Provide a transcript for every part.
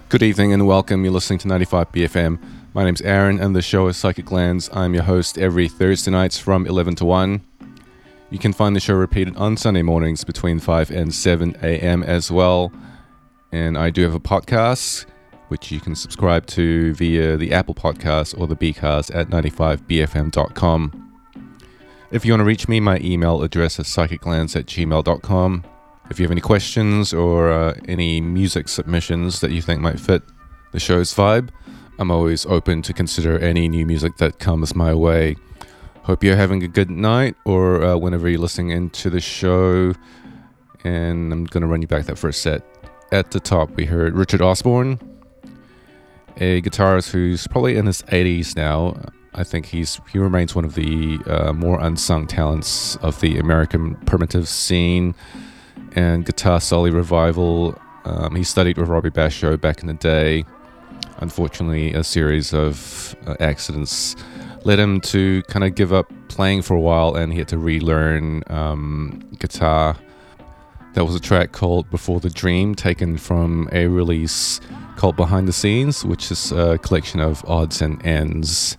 Good evening and welcome. You're listening to 95 BFM. My name's Aaron and the show is Psychic Lands. I'm your host every Thursday nights from 11 to 1. You can find the show repeated on Sunday mornings between 5 and 7 a.m. as well. And I do have a podcast, which you can subscribe to via the Apple Podcast or the Bcast at 95bfm.com. If you want to reach me, my email address is psychiclands@gmail.com. If you have any questions or any music submissions that you think might fit the show's vibe, I'm always open to consider any new music that comes my way. Hope you're having a good night or whenever you're listening into the show. And I'm going to run you back that first set. At the top, we heard Richard Osborne, a guitarist who's probably in his 80s now. I think he remains one of the more unsung talents of the American primitive scene and guitar solo revival. He studied with Robbie Basho back in the day. Unfortunately, a series of accidents led him to kind of give up playing for a while, and he had to relearn guitar. That was a track called Before the Dream, taken from a release called Behind the Scenes, which is a collection of odds and ends.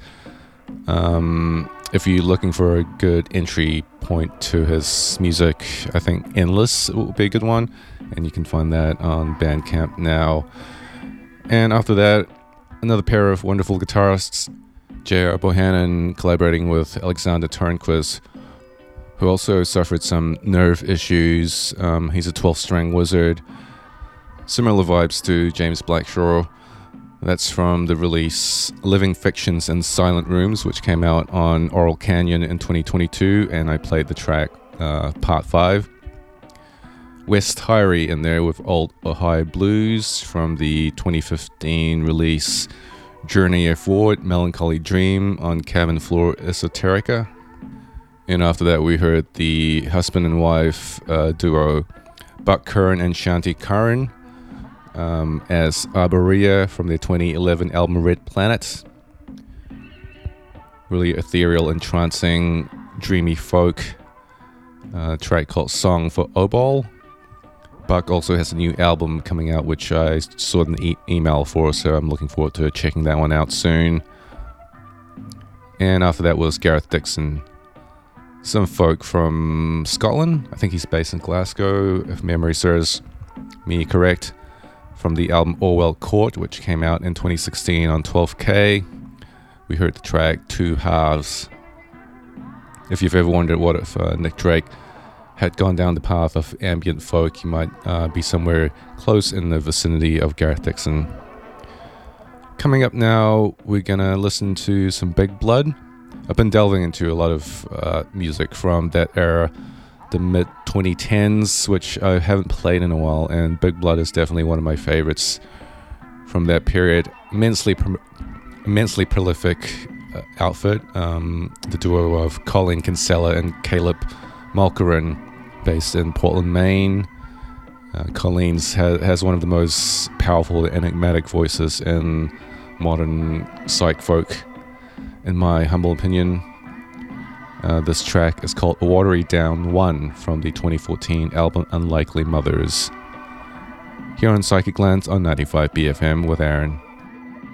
If you're looking for a good entry point to his music, I think Endless will be a good one, and you can find that on Bandcamp now. And after that, another pair of wonderful guitarists, J.R. Bohannon collaborating with Alexander Turnquist, who also suffered some nerve issues. He's a 12-string wizard. Similar vibes to James Blackshaw. That's from the release Living Fictions in Silent Rooms, which came out on Oral Canyon in 2022, and I played the track Part 5. West Hyrie in there with Old Ohio Blues from the 2015 release Journey Forward, Melancholy Dream on Cabin Floor Esoterica. And after that we heard the husband and wife duo Buck Curran and Shanti Curran as Arborea from their 2011 album Red Planet. Really ethereal, entrancing, dreamy folk track called Song for Obol. Buck also has a new album coming out, which I saw an email for, so I'm looking forward to checking that one out soon. And after that was Gareth Dixon, some folk from Scotland. I think he's based in Glasgow, if memory serves me correct, from the album Orwell Court, which came out in 2016 on 12K. We heard the track Two Halves. If you've ever wondered what if Nick Drake had gone down the path of ambient folk, you might be somewhere close in the vicinity of Gareth Dixon. Coming up now, we're gonna listen to some Big Blood. I've been delving into a lot of music from that era, the mid-2010s, which I haven't played in a while, and Big Blood is definitely one of my favorites from that period. Immensely prolific outfit, the duo of Colin Kinsella and Caleb Mulkerin, based in Portland, Maine. Colleen's has one of the most powerful, enigmatic voices in modern psych folk, in my humble opinion. This track is called A Watery Down 1 from the 2014 album Unlikely Mothers. Here on Psychic Lands on 95 BFM with Aaron.